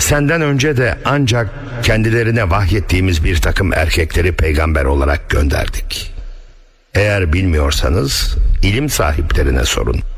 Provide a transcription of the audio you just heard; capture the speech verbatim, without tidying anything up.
senden önce de ancak kendilerine vahyettiğimiz bir takım erkekleri peygamber olarak gönderdik. Eğer bilmiyorsanız ilim sahiplerine sorun.